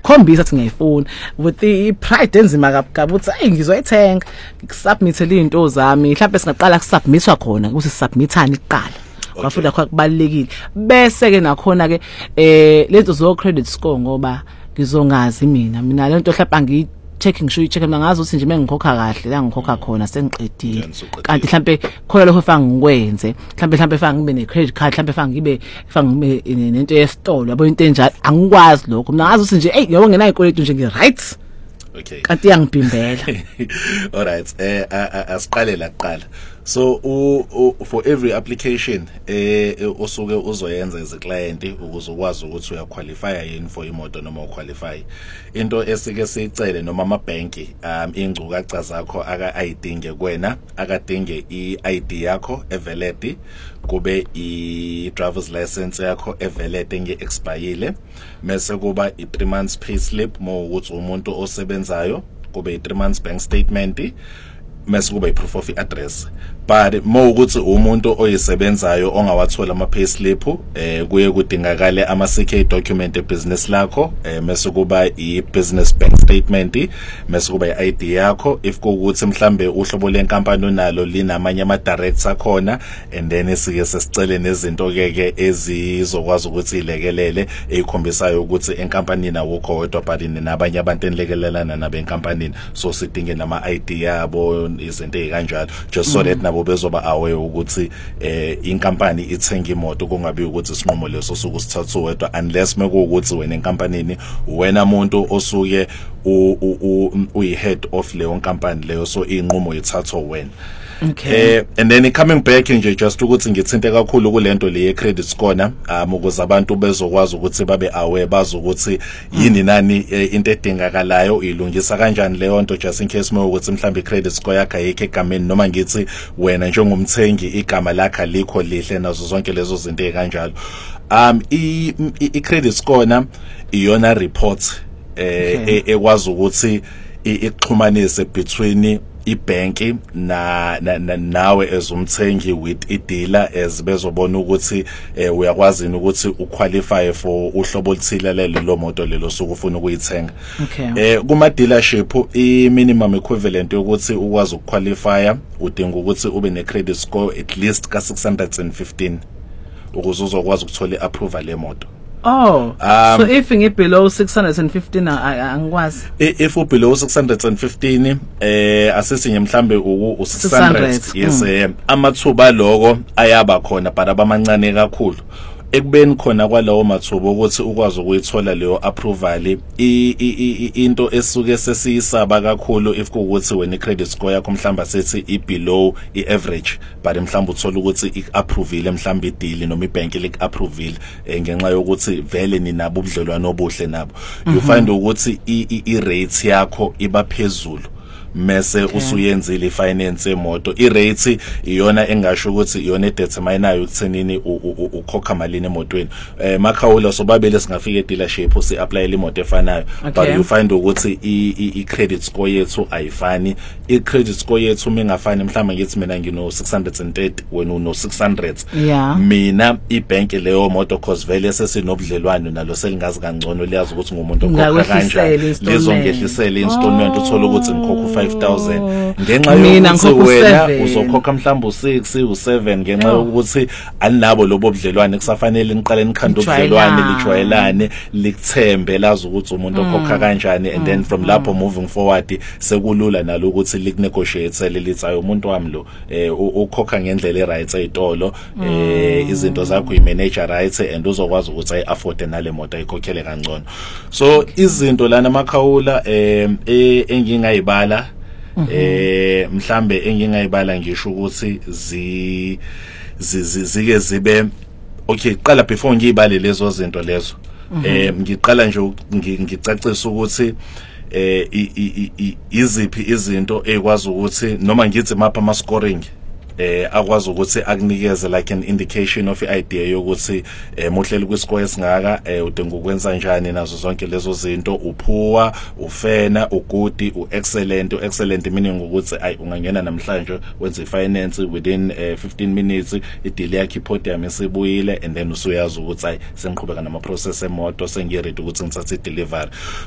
ngiyakhombisa ukuthi ngiyifuna with i-pride enzima kabukabi ukuthi hayi ngizoyithenga ngisubmithele izinto zami mhlawumbe singaqala kusubmithwa khona ukuthi submithani kuqala bafunda khona kubalekile bese ke nakhona ke lento zo credit score ngoba ngizongazi mina lento mhlawumbe checking ngisho mina ngazi ukuthi nje mengikhokha kahle la ngikhokha khona sengiqedile kanti mhlambe khona lokho efanga ngikwenze mhlambe efanga ngibe ne credit card mhlambe efanga ngibe nento yesitolo yabo into enjalo angikwazi lokho mina ngazi ukuthi nje hey yabo ngenayo ikweletu nje ngi-right. Okay. Kanti yangibhimbela. All right. Asiqale la kuqala. So for every application osuke uzoyenza as a client ukuze ukwazi ukuthi uyaqualify yini for imoto noma uqualify. Into esike sicele noma amabhenki ingcukaca zakho ayidinge kuwena akadinge iID yakho evalid kube i-driver's license yakho evalid nge-expire mase kuba i3 months payslip mo ukuthi umuntu osebenzayo kube i3 months bank statement mase kuba i-proof of address. But mo ukuthi umuntu oyisebenzayo ongawathola ama payslip kuye kudingakale ama CK document ebusiness lakho mase kuba i-business bank statement mase kuba i-ID yakho if kuukuthi mhlambe uhlobo lenkampani onalo linamanye ama director khona and then sike sesicele nezinto keke ezizokwazi ukuthi ilekelele eyikhombisayo ukuthi enkampanini awukho wedwa but nabanye abantu enilekelelana nabenkampanini so sidinge nama ID yabo izinto ezikanjalo just so that nabo bezoba aware ukuthi inkampani ithenga imoto kungabi ukuthi sinqumo leso sokusithatha wedwa unless mekuwukuthi wena enkampanini wena umuntu osuke uyi-head of leyo nkampani leyo so inqumo ithathwa wena. Okay. And then coming back nje just ukuthi ngithinte kakhulu kulento le credit score ukuze abantu bezokwazi ukuthi babe aware bazi ukuthi yini nani into edingakalayo ilungisa kanjani leyo nto just in case ukuthi mhlambe credit score yakhe ayikho egameni noma ngithi wena njengomthengi igama lakhe alikho lihle nazo zonke lezo zinto ezikanjalo. I-credit score iyona report ekwazi ukuthi ixhumanise between ibanki nawe ezumthengi with idealer as bezobona ukuthi uyakwazi ukuthi uqualify for uhlobo oluthile lelo lomoto lelo sokufuna ukuyithenga. Kuma dealership i-minimum equivalent yokuthi ukwazi ukuqualify udinga ukuthi ube ne credit score at least ka 615 ukuze uzokwazi ukuthola i-approval yemoto. Oh, so if you below 615 angikwazi. If you below 615 asisinye mhlambe u600 yes amathuba lokho ayaba khona but abamancane kakhulu. Ekubeni khona kwalawo mathubo ukuthi ukwazi ukuyithola leyo approval into esuke sesiyisaba kakhulu if kuukuthi wena i-credit score yakho mhlamba sethi i-below i-average but mhlamba uthola ukuthi i-approve mhlamba i-deal noma ibank lik-approve ngenxa yokuthi vele ninabo ubudlelwano obuhle nabo you find ukuthi i-rate yakho iba phezulu mase usuyenzile ifinance emoto irate iyona engasho ukuthi iyona edeterminayo ukuthenini ukhokha malini emotweni makhawula sobabele singafika e-dealership si apply imoto efanayo but you find ukuthi i-credit score yethu ayifani i-credit score yethu mengafani mhlawumbe ngithi mina ngino 630 wena uno 600 mina ibank leyo moto cause vele sesinobudlelwano nalo selingazi kangcono liyazi ukuthi ngumuntu okhokha kanjani lezongehlisela installment uthola ukuthi ngikhokha 5,000 ngenxa yokuthi wena uzokhokha mhlawumbe u6 u7 ngenxa yokuthi alinabo lobo budlelwane kusafanele niqale nikhanda ubudlelwane lijwayelane likuthembe lazi ukuthi umuntu okhokha kanjani and then from lapho moving forward sekulula nalo ukuthi likunegotiate lithi ayo umuntu wami lo ukhokha ngendlela eright ezitolo izinto zakho i-manager right and uzokwazi ukuthi ayi-afford nale moto ayikhokhele kangcono so izinto lana makhawula engingayibala mhlambe engingayibala ngisho ukuthi zike zibe okay qala before ngiyibale lezo zinto lezo ngiqala nje ngicacisa ukuthi iziphi izinto ekwazi ukuthi noma ngithi mapha ama scoring akwazi ukuthi akunikeze like an indication of idea yokuthi muhleli kwiscore esingaka udinga ukwenza kanjani nazo zonke lezo zinto uphuwa ufena ugudi uexcellent uexcellent meaning ukuthi ungangena namhlanje wenza ifinance within 15 minutes ideal yakhe ipodium esibuyile and then usuyazi ukuthi sengiqhubeka nama process emoto sengiready ukuthi ngithathe delivery